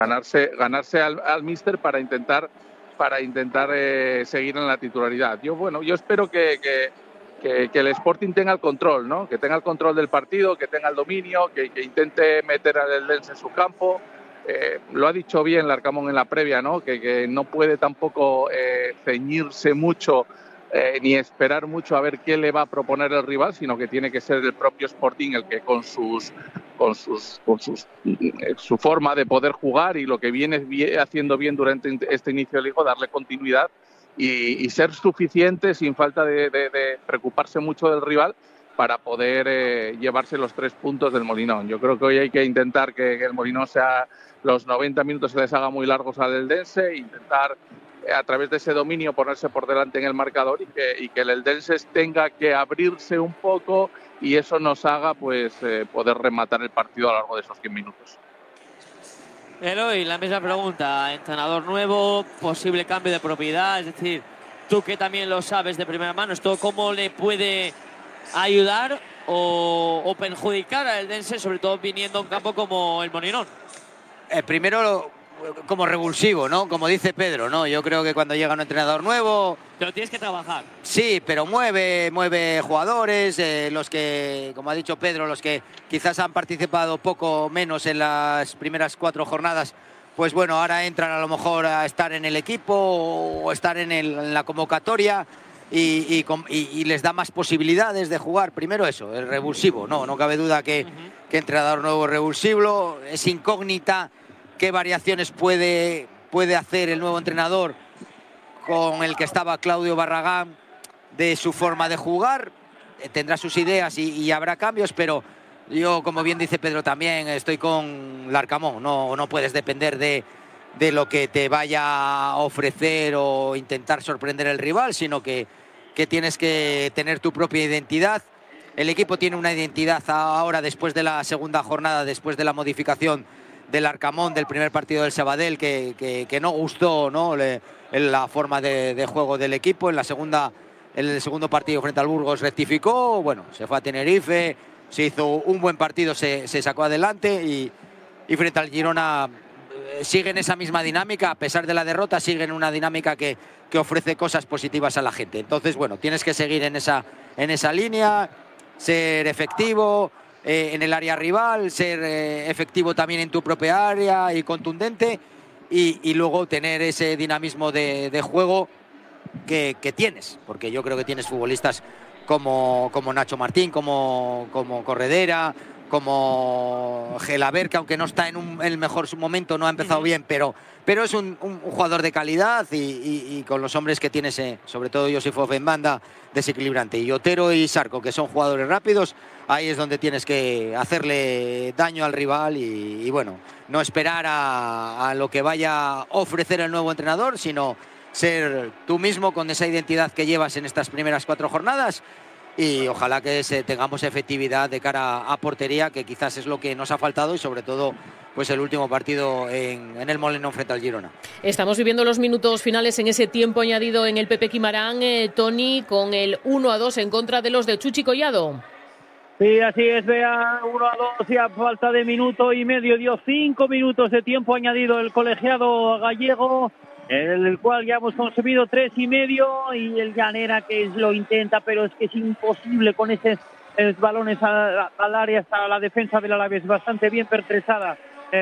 ganarse al míster para intentar seguir en la titularidad. Yo espero que el Sporting tenga el control, ¿no? Que tenga el control del partido, que tenga el dominio, que intente meter al Eldense en su campo. Lo ha dicho bien Larcamón en la previa, ¿no? Que no puede tampoco ceñirse mucho ni esperar mucho a ver qué le va a proponer el rival, sino que tiene que ser el propio Sporting el que con su forma de poder jugar y lo que viene haciendo bien durante este inicio de liga, darle continuidad y ser suficiente sin falta de preocuparse mucho del rival para poder llevarse los 3 puntos del Molinón. Yo creo que hoy hay que intentar que el Molinón sea los 90 minutos se les haga muy largos al Eldense e intentar a través de ese dominio ponerse por delante en el marcador y que el Eldense tenga que abrirse un poco y eso nos haga pues poder rematar el partido a lo largo de esos 100 minutos. Eloy, la misma pregunta, entrenador nuevo, posible cambio de propiedad, es decir, tú que también lo sabes de primera mano, ¿esto cómo le puede ayudar o perjudicar al Eldense, sobre todo viniendo a un campo como el Molinón? Primero, como revulsivo, ¿no? Como dice Pedro, ¿no? Yo creo que cuando llega un entrenador nuevo... Pero tienes que trabajar. Sí, pero mueve jugadores, los que, como ha dicho Pedro, los que quizás han participado poco menos en las primeras 4 jornadas, pues bueno, ahora entran a lo mejor a estar en el equipo o estar en la convocatoria y les da más posibilidades de jugar. Primero eso, el revulsivo, no cabe duda que entrenador nuevo revulsivo, es incógnita qué variaciones puede hacer el nuevo entrenador con el que estaba Claudio Barragán de su forma de jugar. Tendrá sus ideas y habrá cambios, pero yo, como bien dice Pedro, también estoy con Larcamón. No puedes depender de lo que te vaya a ofrecer o intentar sorprender el rival, sino que tienes que tener tu propia identidad. El equipo tiene una identidad ahora después de la segunda jornada, después de la modificación del Arcamón del primer partido del Sabadell, que no gustó, ¿no? En la forma de juego del equipo. En el segundo partido frente al Burgos rectificó, bueno, se fue a Tenerife, se hizo un buen partido, se sacó adelante y frente al Girona siguen esa misma dinámica, a pesar de la derrota, siguen una dinámica que ofrece cosas positivas a la gente. Entonces, bueno, tienes que seguir en esa línea, ser efectivo en el área rival, ser efectivo también en tu propia área y contundente y luego tener ese dinamismo de juego que tienes, porque yo creo que tienes futbolistas como Nacho Martín, como Corredera, como Gelaber, que aunque no está en el mejor momento, no ha empezado bien, pero es un jugador de calidad y con los hombres que tienes, sobre todo Josifov en banda, desequilibrante. Y Otero y Sarco, que son jugadores rápidos, ahí es donde tienes que hacerle daño al rival y bueno, no esperar a lo que vaya a ofrecer el nuevo entrenador, sino ser tú mismo con esa identidad que llevas en estas primeras 4 jornadas y ojalá que tengamos efectividad de cara a portería, que quizás es lo que nos ha faltado y sobre todo pues el último partido en el Molinón frente al Girona. Estamos viviendo los minutos finales en ese tiempo añadido en el Pepe Quimarán, Tony, con el 1-2 en contra de los de Chuchi Collado. Sí, así es, vea, 1-2 y a falta de minuto y medio dio 5 minutos de tiempo añadido el colegiado gallego, en el cual ya hemos consumido 3,5 y el Llanera que lo intenta, pero es que es imposible con esos balones al área, hasta la defensa del Alavés bastante bien pertrechada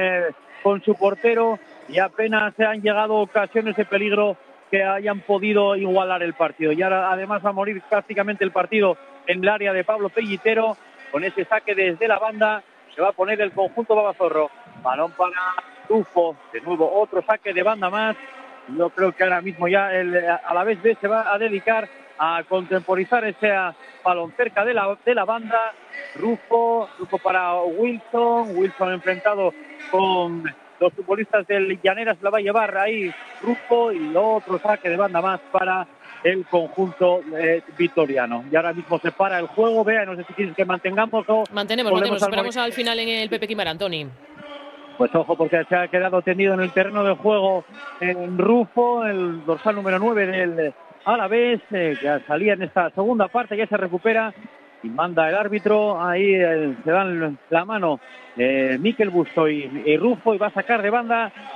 con su portero y apenas se han llegado ocasiones de peligro que hayan podido igualar el partido. Y ahora además va a morir prácticamente el partido en el área de Pablo Pellitero con ese saque desde la banda. Se va a poner el conjunto Babazorro. Balón para Tufo, de nuevo otro saque de banda más. Yo creo que ahora mismo ya a la vez B se va a dedicar a contemporizar ese balón cerca de la banda. Rufo para Wilson enfrentado con los futbolistas del Llanera, se la va a llevar ahí Rufo y otro saque de banda más para el conjunto vitoriano. Y ahora mismo se para el juego, vea, no sé si quieren que mantengamos o... Mantenemos, esperamos al final en el Pepe Quimarán, Tony. Pues ojo, porque se ha quedado tendido en el terreno de juego en Rufo, el dorsal número 9 del Alavés, que salía en esta segunda parte, ya se recupera y manda el árbitro. Ahí se dan la mano Mikel Busto y Rufo y va a sacar de banda